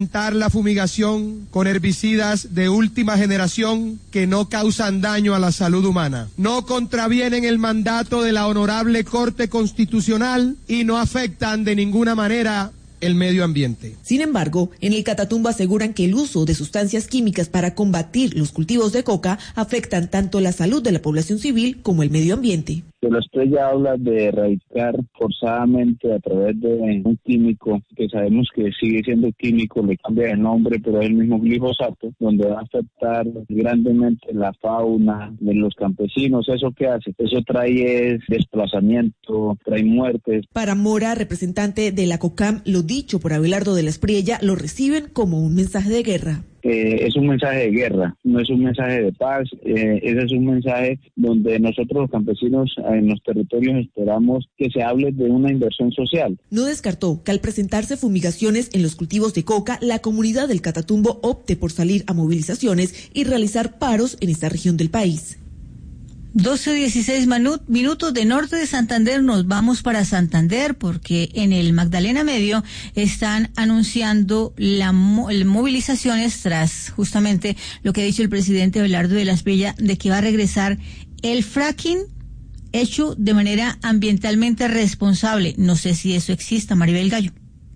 fomentar la fumigación con herbicidas de última generación que no causan daño a la salud humana, no contravienen el mandato de la Honorable Corte Constitucional y no afectan de ninguna manera el medio ambiente. Sin embargo, en el Catatumbo aseguran que el uso de sustancias químicas para combatir los cultivos de coca afectan tanto la salud de la población civil como el medio ambiente. La estrella habla de erradicar forzadamente a través de un químico que sabemos que sigue siendo químico, le cambia de nombre, pero es el mismo glifosato, donde va a afectar grandemente la fauna de los campesinos. ¿Eso qué hace? Eso trae desplazamiento, trae muertes. Para Mora, representante de la COCAM, lo dicho por Abelardo de la Espriella lo reciben como un mensaje de guerra. Es un mensaje de guerra, no es un mensaje de paz, ese es un mensaje donde nosotros los campesinos en los territorios esperamos que se hable de una inversión social. No descartó que al presentarse fumigaciones en los cultivos de coca, la comunidad del Catatumbo opte por salir a movilizaciones y realizar paros en esta región del país. 12:16 minutos de norte de Santander, nos vamos para Santander porque en el Magdalena Medio están anunciando movilizaciones tras justamente lo que ha dicho el presidente Abelardo de la Espriella de que va a regresar el fracking hecho de manera ambientalmente responsable. No sé si eso exista, Maribel Gallo.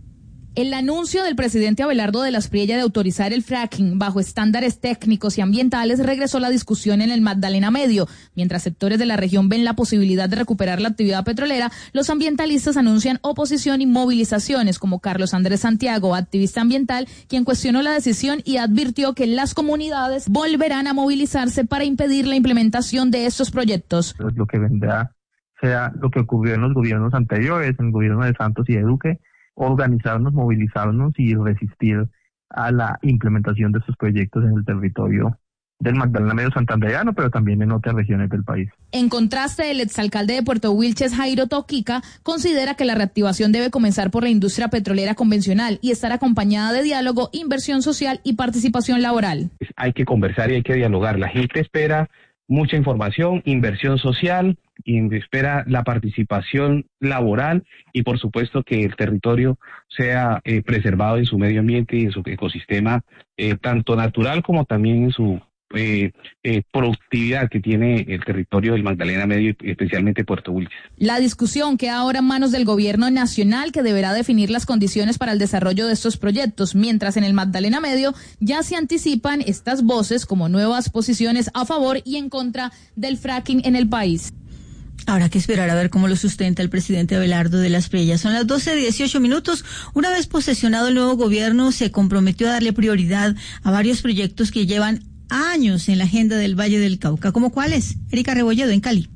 El anuncio del presidente Abelardo de la Espriella de autorizar el fracking bajo estándares técnicos y ambientales regresó a la discusión en el Magdalena Medio. Mientras sectores de la región ven la posibilidad de recuperar la actividad petrolera, los ambientalistas anuncian oposición y movilizaciones, como Carlos Andrés Santiago, activista ambiental, quien cuestionó la decisión y advirtió que las comunidades volverán a movilizarse para impedir la implementación de estos proyectos. Lo que vendrá sea lo que ocurrió en los gobiernos anteriores, en el gobierno de Santos y de Duque, organizarnos, movilizarnos y resistir a la implementación de estos proyectos en el territorio del Magdalena Medio santandereano, pero también en otras regiones del país. En contraste, el exalcalde de Puerto Wilches, Jairo Toquica, considera que la reactivación debe comenzar por la industria petrolera convencional y estar acompañada de diálogo, inversión social y participación laboral. Hay que conversar y hay que dialogar. La gente espera mucha información, inversión social, y espera la participación laboral y por supuesto que el territorio sea preservado en su medio ambiente y en su ecosistema, tanto natural como también en su productividad que tiene el territorio del Magdalena Medio, especialmente Puerto Wilches. La discusión queda ahora en manos del gobierno nacional, que deberá definir las condiciones para el desarrollo de estos proyectos, mientras en el Magdalena Medio ya se anticipan estas voces como nuevas posiciones a favor y en contra del fracking en el país. Habrá que esperar a ver cómo lo sustenta el presidente Abelardo de la Espriella. Son las 12:18 minutos. Una vez posesionado el nuevo gobierno, se comprometió a darle prioridad a varios proyectos que llevan años en la agenda del Valle del Cauca. ¿Cómo cuáles? Erika Rebolledo, en Cali.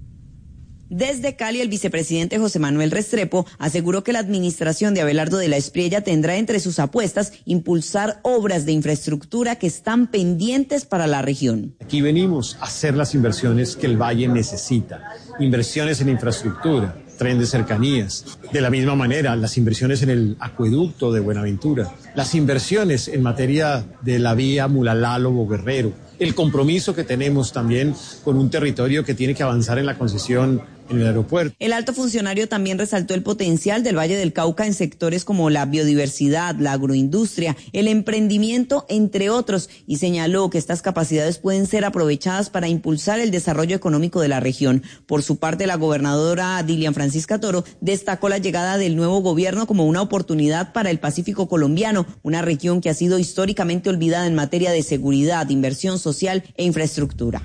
Desde Cali, el vicepresidente José Manuel Restrepo aseguró que la administración de Abelardo de la Espriella tendrá entre sus apuestas impulsar obras de infraestructura que están pendientes para la región. Aquí venimos a hacer las inversiones que el Valle necesita, inversiones en infraestructura, tren de cercanías, de la misma manera las inversiones en el acueducto de Buenaventura, las inversiones en materia de la vía Mulalá-Lobo-Guerrero, el compromiso que tenemos también con un territorio que tiene que avanzar en la concesión en el aeropuerto. El alto funcionario también resaltó el potencial del Valle del Cauca en sectores como la biodiversidad, la agroindustria, el emprendimiento, entre otros, y señaló que estas capacidades pueden ser aprovechadas para impulsar el desarrollo económico de la región. Por su parte, la gobernadora Dilian Francisca Toro destacó la llegada del nuevo gobierno como una oportunidad para el Pacífico colombiano, una región que ha sido históricamente olvidada en materia de seguridad, inversión social e infraestructura.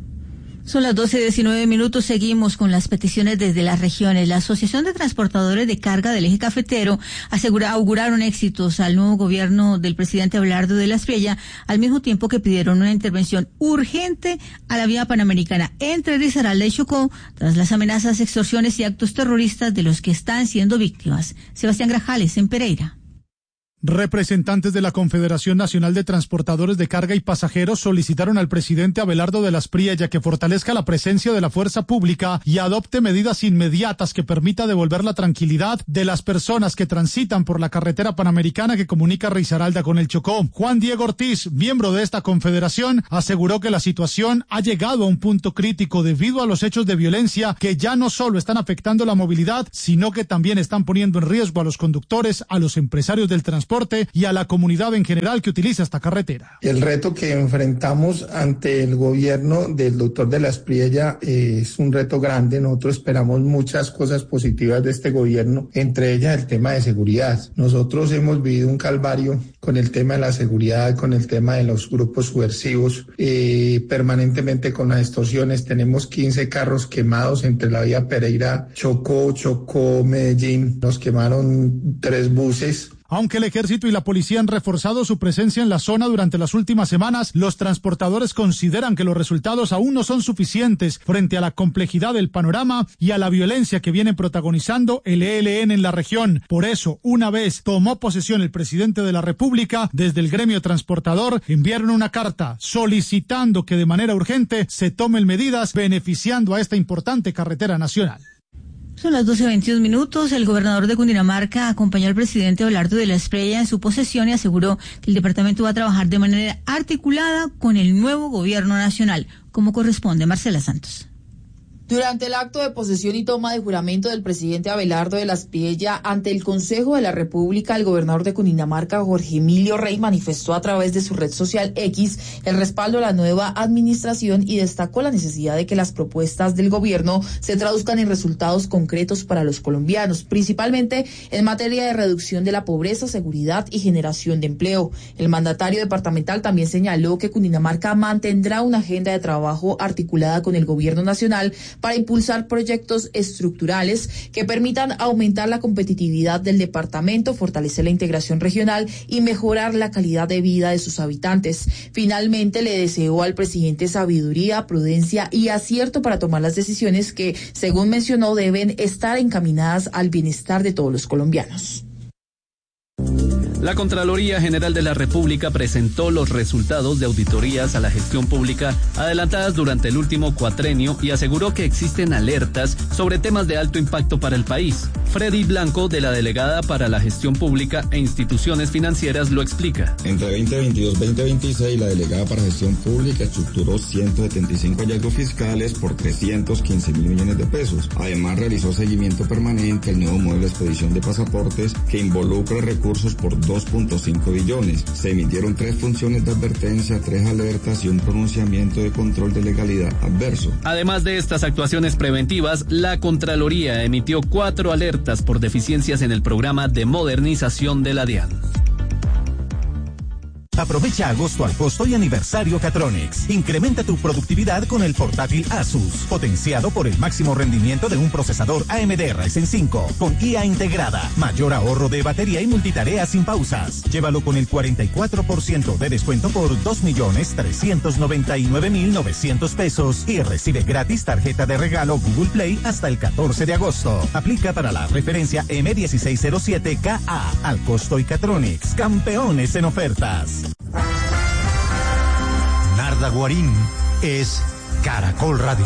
Son las 12:19 minutos, seguimos con las peticiones desde las regiones. La Asociación de Transportadores de Carga del Eje Cafetero auguraron éxitos al nuevo gobierno del presidente Abelardo de la Espriella, al mismo tiempo que pidieron una intervención urgente a la vía panamericana entre Risaralda y Chocó, tras las amenazas, extorsiones y actos terroristas de los que están siendo víctimas. Sebastián Grajales, en Pereira. Representantes de la Confederación Nacional de Transportadores de Carga y Pasajeros solicitaron al presidente Abelardo de la Espriella que fortalezca la presencia de la fuerza pública y adopte medidas inmediatas que permita devolver la tranquilidad de las personas que transitan por la carretera panamericana que comunica Risaralda con el Chocó. Juan Diego Ortiz, miembro de esta confederación, aseguró que la situación ha llegado a un punto crítico debido a los hechos de violencia que ya no solo están afectando la movilidad, sino que también están poniendo en riesgo a los conductores, a los empresarios del transporte transporte y a la comunidad en general que utiliza esta carretera. El reto que enfrentamos ante el gobierno del doctor de la Espriella es un reto grande. Nosotros esperamos muchas cosas positivas de este gobierno, entre ellas el tema de seguridad. Nosotros hemos vivido un calvario con el tema de la seguridad, con el tema de los grupos subversivos, permanentemente con las extorsiones. Tenemos 15 carros quemados entre la vía Pereira, Chocó, Medellín. Nos quemaron 3 buses. Aunque el ejército y la policía han reforzado su presencia en la zona durante las últimas semanas, los transportadores consideran que los resultados aún no son suficientes frente a la complejidad del panorama y a la violencia que viene protagonizando el ELN en la región. Por eso, una vez tomó posesión el presidente de la República, desde el gremio transportador enviaron una carta solicitando que de manera urgente se tomen medidas beneficiando a esta importante carretera nacional. Son las 12:22. El gobernador de Cundinamarca acompañó al presidente Abelardo de la Espriella en su posesión y aseguró que el departamento va a trabajar de manera articulada con el nuevo gobierno nacional, como corresponde. Marcela Santos. Durante el acto de posesión y toma de juramento del presidente Abelardo de la Espriella ante el Consejo de la República, el gobernador de Cundinamarca, Jorge Emilio Rey, manifestó a través de su red social X el respaldo a la nueva administración y destacó la necesidad de que las propuestas del gobierno se traduzcan en resultados concretos para los colombianos, principalmente en materia de reducción de la pobreza, seguridad y generación de empleo. El mandatario departamental también señaló que Cundinamarca mantendrá una agenda de trabajo articulada con el gobierno nacional para impulsar proyectos estructurales que permitan aumentar la competitividad del departamento, fortalecer la integración regional y mejorar la calidad de vida de sus habitantes. Finalmente, le deseó al presidente sabiduría, prudencia y acierto para tomar las decisiones que, según mencionó, deben estar encaminadas al bienestar de todos los colombianos. La Contraloría General de la República presentó los resultados de auditorías a la gestión pública adelantadas durante el último cuatrenio y aseguró que existen alertas sobre temas de alto impacto para el país. Freddy Blanco, de la Delegada para la Gestión Pública e Instituciones Financieras, lo explica. Entre 2022 y 2026, la Delegada para Gestión Pública estructuró 175 hallazgos fiscales por 315 mil millones de pesos. Además, realizó seguimiento permanente al nuevo modelo de expedición de pasaportes que involucra recursos por 2.5 billones. Se emitieron 3 funciones de advertencia, 3 alertas y un pronunciamiento de control de legalidad adverso. Además de estas actuaciones preventivas, la Contraloría emitió 4 alertas por deficiencias en el programa de modernización de la DIAN. Aprovecha agosto al costo y aniversario Catronics. Incrementa tu productividad con el portátil Asus, potenciado por el máximo rendimiento de un procesador AMD Ryzen 5, con IA integrada, mayor ahorro de batería y multitarea sin pausas. Llévalo con el 44% de descuento por 2.399.900 pesos y recibe gratis tarjeta de regalo Google Play hasta el 14 de agosto. Aplica para la referencia M1607KA. Al costo y Catronics, campeones en ofertas. Narda Guarín es Caracol Radio.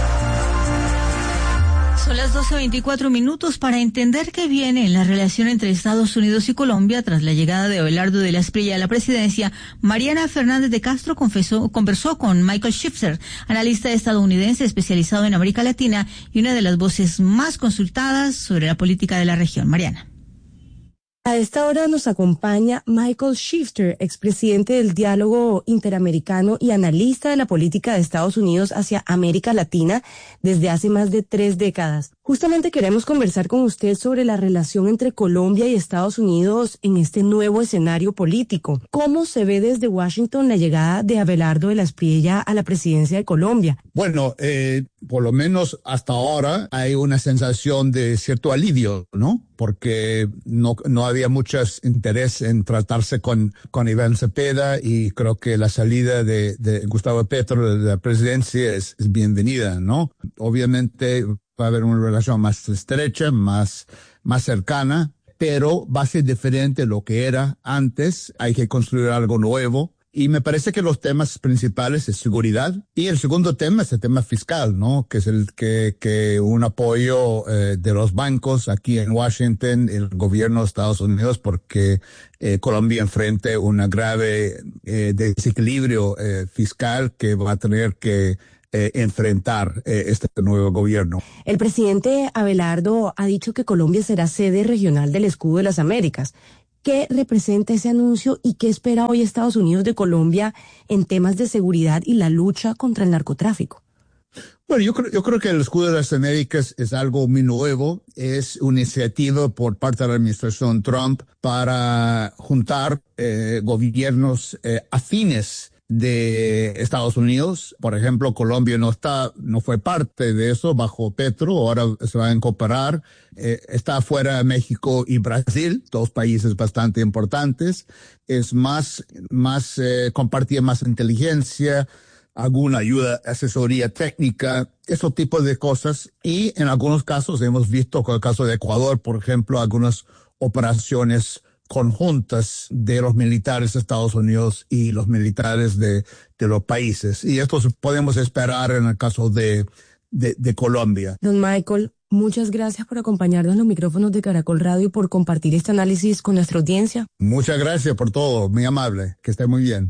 Son las 12:24 para entender qué viene en la relación entre Estados Unidos y Colombia tras la llegada de Abelardo de la Espriella a la presidencia. Mariana Fernández de Castro conversó con Michael Shifter, analista estadounidense especializado en América Latina y una de las voces más consultadas sobre la política de la región. Mariana. A esta hora nos acompaña Michael Shifter, expresidente del Diálogo Interamericano y analista de la política de Estados Unidos hacia América Latina desde hace más de 3 décadas. Justamente queremos conversar con usted sobre la relación entre Colombia y Estados Unidos en este nuevo escenario político. ¿Cómo se ve desde Washington la llegada de Abelardo de la Espriella a la presidencia de Colombia? Bueno, por lo menos hasta ahora hay una sensación de cierto alivio, ¿no? Porque no había mucho interés en tratarse con Iván Cepeda y creo que la salida de Gustavo Petro de la presidencia es bienvenida, ¿no? Obviamente va a haber una relación más estrecha, más cercana, pero va a ser diferente de lo que era antes. Hay que construir algo nuevo. Y me parece que los temas principales es seguridad. Y el segundo tema es el tema fiscal, ¿no? Que es el que un apoyo de los bancos aquí en Washington, el gobierno de Estados Unidos, porque Colombia enfrenta un grave desequilibrio fiscal que va a tener que enfrentar este nuevo gobierno. El presidente Abelardo ha dicho que Colombia será sede regional del Escudo de las Américas. ¿Qué representa ese anuncio y qué espera hoy Estados Unidos de Colombia en temas de seguridad y la lucha contra el narcotráfico? Bueno, yo creo que el escudo de las Américas es algo muy nuevo. Es una iniciativa por parte de la administración Trump para juntar gobiernos afines de Estados Unidos. Por ejemplo, Colombia no fue parte de eso bajo Petro, ahora se va a incorporar. Está afuera México y Brasil, dos países bastante importantes. Es compartir más inteligencia, alguna ayuda, asesoría técnica, esos tipos de cosas. Y en algunos casos hemos visto, con el caso de Ecuador, por ejemplo, algunas operaciones conjuntas de los militares de Estados Unidos y los militares de los países. Y esto podemos esperar en el caso de Colombia. Don Michael, muchas gracias por acompañarnos en los micrófonos de Caracol Radio y por compartir este análisis con nuestra audiencia. Muchas gracias por todo, muy amable. Que esté muy bien.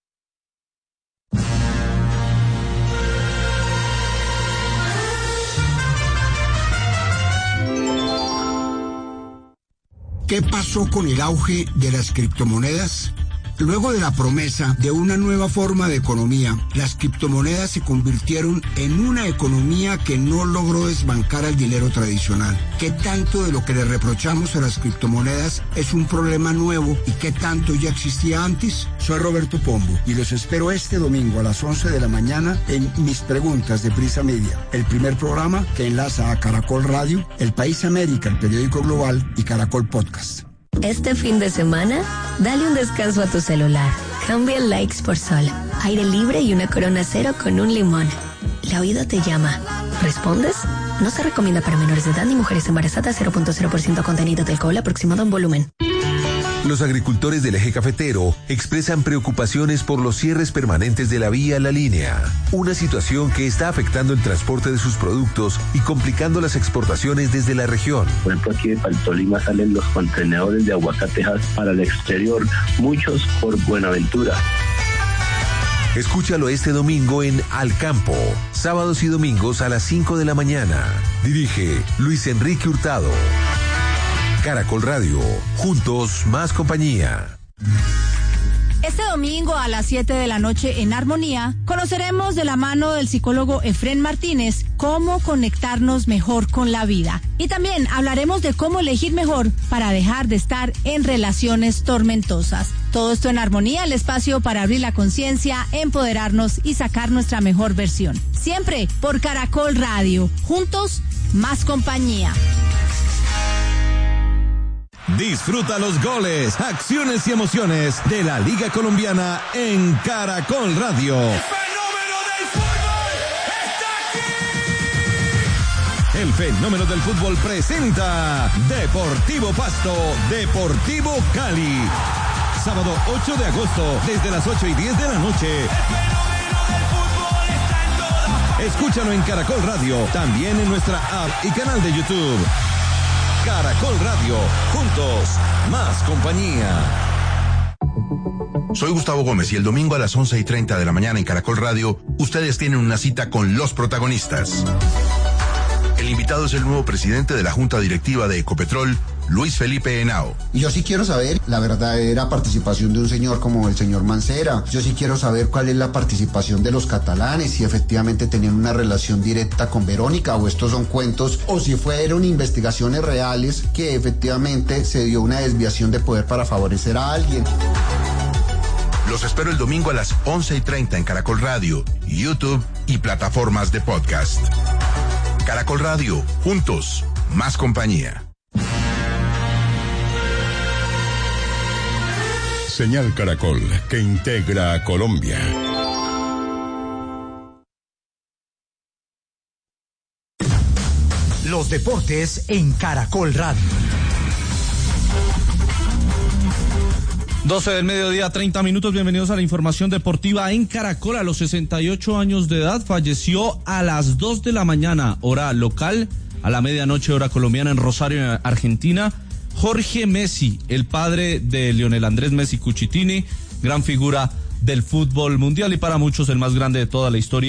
¿Qué pasó con el auge de las criptomonedas? Luego de la promesa de una nueva forma de economía, las criptomonedas se convirtieron en una economía que no logró desbancar al dinero tradicional. ¿Qué tanto de lo que le reprochamos a las criptomonedas es un problema nuevo y qué tanto ya existía antes? Soy Roberto Pombo y los espero este domingo a las 11 de la mañana en Mis Preguntas de Prisa Media, el primer programa que enlaza a Caracol Radio, El País América, el periódico global y Caracol Podcast. Este fin de semana, dale un descanso a tu celular. Cambia likes por sol, aire libre y una Corona Cero con un limón. La vida te llama. ¿Respondes? No se recomienda para menores de edad ni mujeres embarazadas. 0.0% contenido de alcohol aproximado en volumen. Los agricultores del eje cafetero expresan preocupaciones por los cierres permanentes de la vía La Línea, una situación que está afectando el transporte de sus productos y complicando las exportaciones desde la región. Por ejemplo, aquí de Paltolima salen los contenedores de aguacatejas para el exterior, muchos por Buenaventura. Escúchalo este domingo en Al Campo, sábados y domingos a las 5 de la mañana. Dirige Luis Enrique Hurtado. Caracol Radio, juntos más compañía. Este domingo a las 7 de la noche en Armonía, conoceremos de la mano del psicólogo Efrén Martínez cómo conectarnos mejor con la vida. Y también hablaremos de cómo elegir mejor para dejar de estar en relaciones tormentosas. Todo esto en Armonía, el espacio para abrir la conciencia, empoderarnos y sacar nuestra mejor versión. Siempre por Caracol Radio, juntos más compañía. Disfruta los goles, acciones y emociones de la Liga Colombiana en Caracol Radio. ¡El fenómeno del fútbol está aquí! El fenómeno del fútbol presenta Deportivo Pasto, Deportivo Cali. Sábado 8 de agosto, desde las 8:10 de la noche. El fenómeno del fútbol está en todas. Escúchalo en Caracol Radio, también en nuestra app y canal de YouTube. Caracol Radio, juntos, más compañía. Soy Gustavo Gómez y el domingo a las 11:30 de la mañana en Caracol Radio, ustedes tienen una cita con los protagonistas. El invitado es el nuevo presidente de la Junta Directiva de Ecopetrol, Luis Felipe Henao. Y yo sí quiero saber la verdadera participación de un señor como el señor Mancera. Yo sí quiero saber cuál es la participación de los catalanes, si efectivamente tenían una relación directa con Verónica o estos son cuentos, o si fueron investigaciones reales que efectivamente se dio una desviación de poder para favorecer a alguien. Los espero el domingo a las 11:30 en Caracol Radio, YouTube y plataformas de podcast. Caracol Radio, juntos, más compañía. Señal Caracol, que integra a Colombia. Los deportes en Caracol Radio. 12 del mediodía, 30 minutos. Bienvenidos a la información deportiva en Caracol. A los 68 años de edad falleció a las 2 de la mañana, hora local, a la medianoche, hora colombiana, en Rosario, Argentina, Jorge Messi, el padre de Lionel Andrés Messi Cuchitini, gran figura del fútbol mundial y para muchos el más grande de toda la historia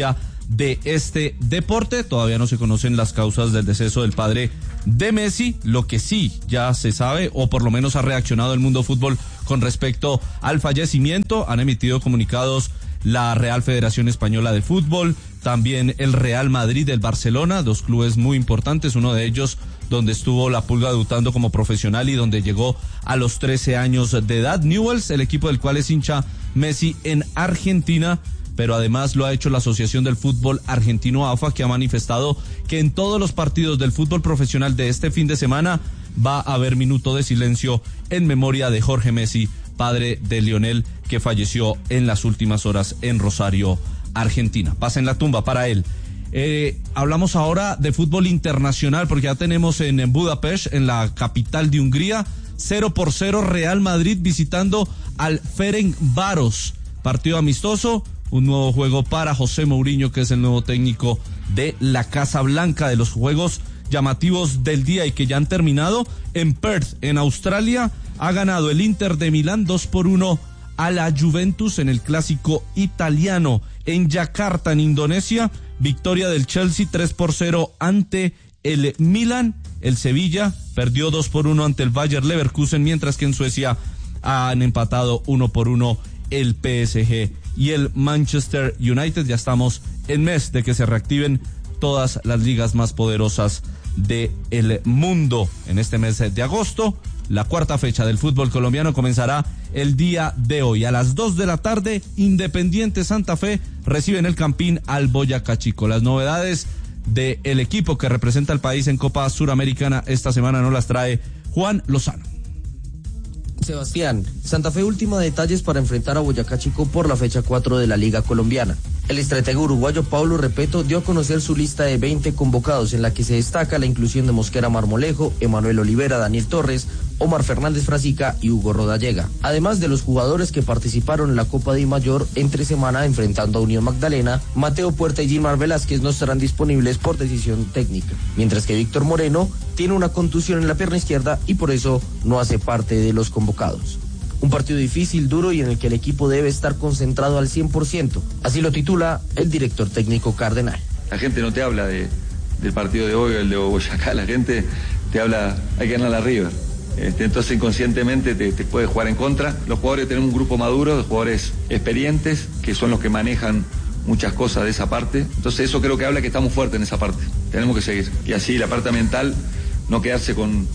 de este deporte. Todavía no se conocen las causas del deceso del padre de Messi. Lo que sí ya se sabe, o por lo menos ha reaccionado el mundo fútbol con respecto al fallecimiento, han emitido comunicados la Real Federación Española de Fútbol, también el Real Madrid, el Barcelona, dos clubes muy importantes, uno de ellos donde estuvo la Pulga debutando como profesional y donde llegó a los 13 años de edad. Newell's, el equipo del cual es hincha Messi en Argentina, pero además lo ha hecho la Asociación del Fútbol Argentino AFA, que ha manifestado que en todos los partidos del fútbol profesional de este fin de semana va a haber minuto de silencio en memoria de Jorge Messi, padre de Lionel, que falleció en las últimas horas en Rosario, Argentina. Pasa en la tumba para él. Hablamos ahora de fútbol internacional, porque ya tenemos en Budapest, en la capital de Hungría, 0-0 Real Madrid visitando al Ferencváros. Partido amistoso, un nuevo juego para José Mourinho, que es el nuevo técnico de la Casa Blanca. De los juegos llamativos del día y que ya han terminado, en Perth, en Australia, ha ganado el Inter de Milán 2-1 a la Juventus en el clásico italiano. En Yakarta, en Indonesia, victoria del Chelsea 3-0 ante el Milan. El Sevilla perdió 2-1 ante el Bayer Leverkusen, mientras que en Suecia han empatado 1-1 el PSG y el Manchester United. Ya estamos en mes de que se reactiven todas las ligas más poderosas del mundo. En este mes de agosto, la cuarta fecha del fútbol colombiano comenzará el día de hoy. A las 2 de la tarde, Independiente Santa Fe recibe en el Campín al Boyacá Chico. Las novedades del equipo que representa al país en Copa Suramericana esta semana nos las trae Juan Lozano. Sebastián, Santa Fe última detalles para enfrentar a Boyacá Chico por la fecha 4 de la Liga Colombiana. El estratega uruguayo Pablo Repeto dio a conocer su lista de 20 convocados, en la que se destaca la inclusión de Mosquera Marmolejo, Emanuel Olivera, Daniel Torres, Omar Fernández Frasica y Hugo Rodallega, además de los jugadores que participaron en la Copa de Mayor entre semana enfrentando a Unión Magdalena. Mateo Puerta y Gilmar Velázquez no estarán disponibles por decisión técnica, mientras que Víctor Moreno tiene una contusión en la pierna izquierda y por eso no hace parte de los convocados. Un partido difícil, duro y en el que el equipo debe estar concentrado al 100%, así lo titula el director técnico cardenal. La gente no te habla del partido de hoy o el de Boyacá, la gente te habla, hay que ganar a River. Entonces inconscientemente te puede jugar en contra. Los jugadores tienen un grupo maduro de jugadores experientes que son los que manejan muchas cosas de esa parte. Entonces eso creo que habla que estamos fuertes en esa parte. Tenemos que seguir. Y así la parte mental, no quedarse con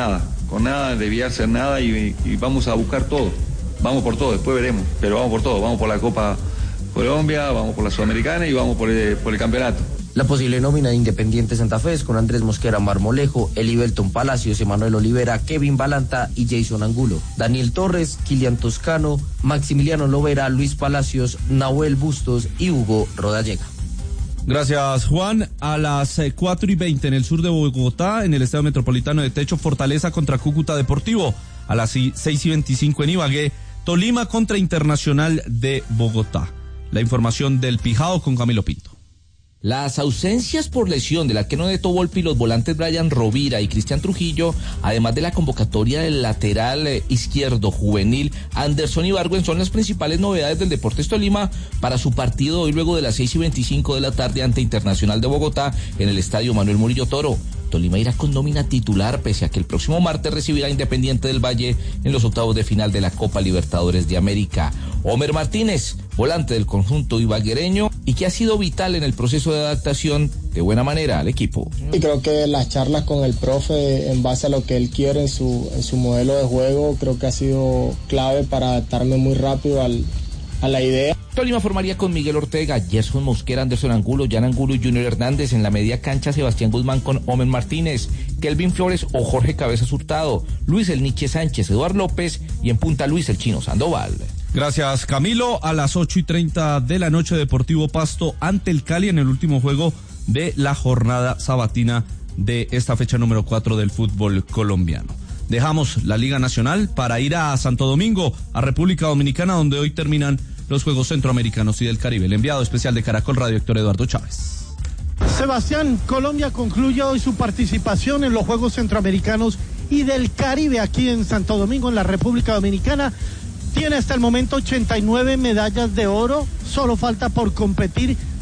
nada, desviarse en nada y vamos a buscar todo. Vamos por todo, después veremos. Pero vamos por todo. Vamos por la Copa Colombia, vamos por la Sudamericana y vamos por el campeonato. La posible nómina de Independiente Santa Fe es con Andrés Mosquera Marmolejo, Elibelton Palacios, Emanuel Olivera, Kevin Balanta y Jason Angulo. Daniel Torres, Kilian Toscano, Maximiliano Lovera, Luis Palacios, Nahuel Bustos y Hugo Rodallega. Gracias, Juan. A las 4:20 en el sur de Bogotá, en el Estadio Metropolitano de Techo, Fortaleza contra Cúcuta Deportivo. A las 6:25 en Ibagué, Tolima contra Internacional de Bogotá. La información del Pijao con Camilo Pinto. Las ausencias por lesión del arquero Neto Volpi y los volantes Brian Rovira y Cristian Trujillo, además de la convocatoria del lateral izquierdo juvenil Anderson Ibargüen, son las principales novedades del Deportes Tolima para su partido hoy luego de las 6:25 de la tarde ante Internacional de Bogotá en el Estadio Manuel Murillo Toro. Tolima irá con nómina titular pese a que el próximo martes recibirá Independiente del Valle en los octavos de final de la Copa Libertadores de América. Homer Martínez, volante del conjunto ibaguereño y que ha sido vital en el proceso de adaptación de buena manera al equipo. Y creo que las charlas con el profe en base a lo que él quiere en su modelo de juego, creo que ha sido clave para adaptarme muy rápido a la idea. Tolima formaría con Miguel Ortega, Gerson Mosquera, Anderson Angulo, Jan Angulo y Junior Hernández. En la media cancha, Sebastián Guzmán con Homer Martínez, Kelvin Flores o Jorge Cabezas Hurtado, Luis El Niche Sánchez, Eduardo López y en punta Luis El Chino Sandoval. Gracias, Camilo. A las 8:30 de la noche, Deportivo Pasto ante el Cali en el último juego de la jornada sabatina de esta fecha número 4 del fútbol colombiano. Dejamos la Liga Nacional para ir a Santo Domingo, a República Dominicana, donde hoy terminan los Juegos Centroamericanos y del Caribe. El enviado especial de Caracol Radio, Héctor Eduardo Chávez. Sebastián, Colombia concluye hoy su participación en los Juegos Centroamericanos y del Caribe aquí en Santo Domingo, en la República Dominicana. Tiene hasta el momento 89 medallas de oro, solo falta por competir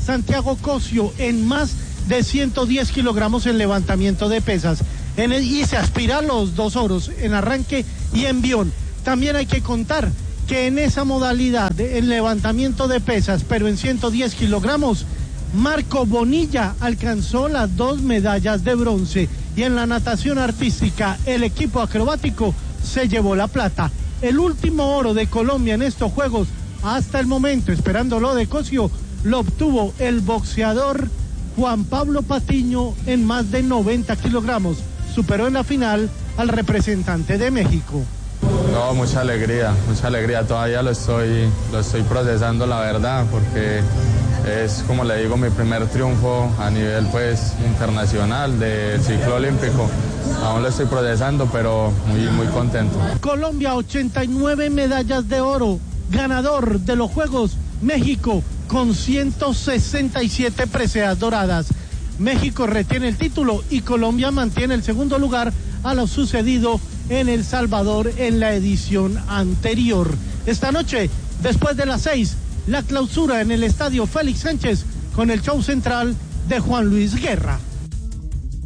Santiago Cosio en más de 110 kilogramos en levantamiento de pesas. Y se aspira a los 2 oros en arranque y envión. También hay que contar que en esa modalidad, en levantamiento de pesas, pero en 110 kilogramos, Marco Bonilla alcanzó las 2 medallas de bronce. Y en la natación artística, el equipo acrobático se llevó la plata. El último oro de Colombia en estos Juegos, hasta el momento, esperándolo de Cosio, lo obtuvo el boxeador Juan Pablo Patiño en más de 90 kilogramos. Superó en la final al representante de México. No, mucha alegría, todavía lo estoy procesando, la verdad, porque es, como le digo, mi primer triunfo a nivel pues internacional del ciclo olímpico. Aún lo estoy procesando, pero muy contento. Colombia, 89 medallas de oro, ganador de los Juegos. México con 167 preseas doradas. México retiene el título y Colombia mantiene el segundo lugar a lo sucedido en El Salvador en la edición anterior. Esta noche, después de las 6, la clausura en el estadio Félix Sánchez con el show central de Juan Luis Guerra.